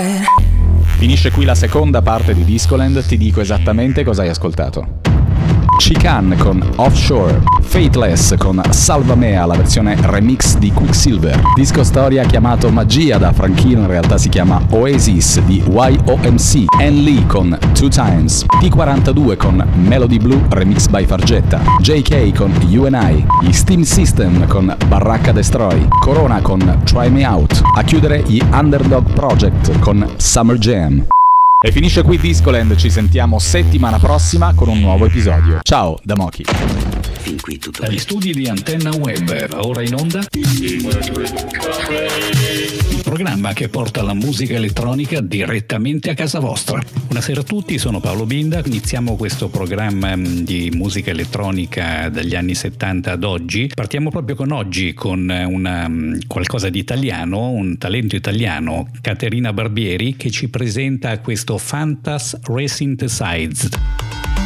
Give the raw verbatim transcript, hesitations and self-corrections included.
right. Finisce qui la seconda parte di Discoland, ti dico esattamente cosa hai ascoltato. Chican con Offshore, Fateless con Salva Mea, la versione remix di Quicksilver, disco storia chiamato Magia da Franchino, in realtà si chiama Oasis di Y O M C, Ann Lee con Two Times, T quarantadue con Melody Blue remix by Fargetta, J K con You and I, gli Steam System con Barracca Destroy, Corona con Try Me Out, a chiudere gli Underdog Project con Summer Jam. E finisce qui Discoland, ci sentiamo settimana prossima con un nuovo episodio. Ciao da Mochi. Fin qui tutto. Dagli studi di Antenna Web, ora in onda il programma che porta la musica elettronica direttamente a casa vostra. Buonasera a tutti, sono Paolo Binda. Iniziamo questo programma di musica elettronica dagli anni settanta ad oggi. Partiamo proprio con oggi, con una, qualcosa di italiano, un talento italiano, Caterina Barbieri, che ci presenta questo Fantas Resynthesized.